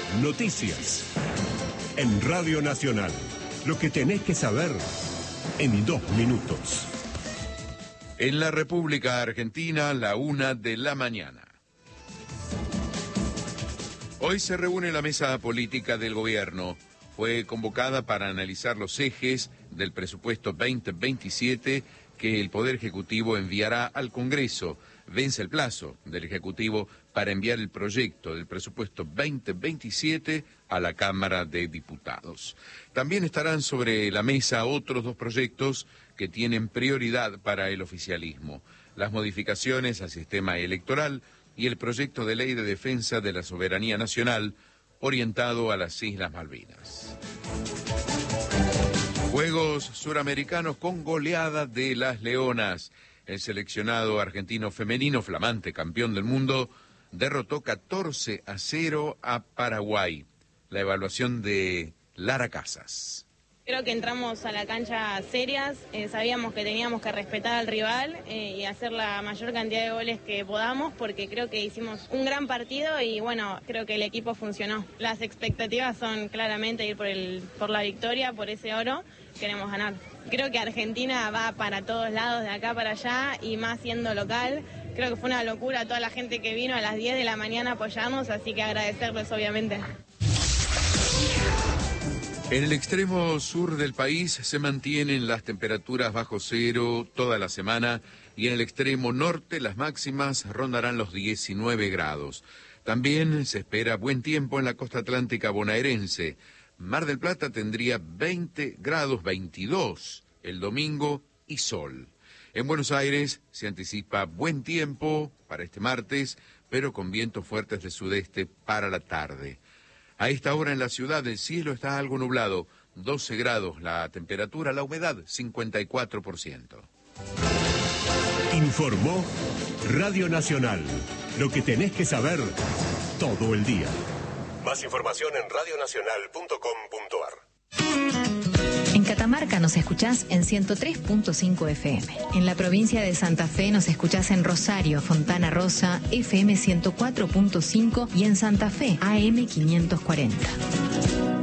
Noticias. En Radio Nacional. Lo que tenés que saber en 2 minutos. En la República Argentina, la 1:00 a.m. Hoy se reúne la mesa política del gobierno. Fue convocada para analizar los ejes del presupuesto 2027 que el Poder Ejecutivo enviará al Congreso. Vence el plazo del Ejecutivo para enviar el proyecto del presupuesto 2027 a la Cámara de Diputados. También estarán sobre la mesa otros 2 proyectos que tienen prioridad para el oficialismo: las modificaciones al sistema electoral y el proyecto de ley de defensa de la soberanía nacional orientado a las Islas Malvinas. Juegos Suramericanos con goleada de las Leonas. El seleccionado argentino femenino, flamante campeón del mundo, derrotó 14-0 a Paraguay. La evaluación de Lara Casas. Creo que entramos a la cancha serias, sabíamos que teníamos que respetar al rival y hacer la mayor cantidad de goles que podamos, porque creo que hicimos un gran partido y bueno, creo que el equipo funcionó. Las expectativas son claramente ir por la victoria, por ese oro, queremos ganar. Creo que Argentina va para todos lados, de acá para allá, y más siendo local. Creo que fue una locura toda la gente que vino a las 10 de la mañana a apoyarnos, así que agradecerles obviamente. En el extremo sur del país se mantienen las temperaturas bajo cero toda la semana y en el extremo norte las máximas rondarán los 19 grados. También se espera buen tiempo en la costa atlántica bonaerense. Mar del Plata tendría 20 grados, 22 el domingo y sol. En Buenos Aires se anticipa buen tiempo para este martes, pero con vientos fuertes de sudeste para la tarde. A esta hora en la ciudad el cielo está algo nublado, 12 grados la temperatura, la humedad 54%. Informó Radio Nacional. Lo que tenés que saber todo el día. Más información en radionacional.com.ar. En Catamarca nos escuchás en 103.5 FM. En la provincia de Santa Fe nos escuchás en Rosario, Fontana Rosa, FM 104.5 y en Santa Fe, AM 540.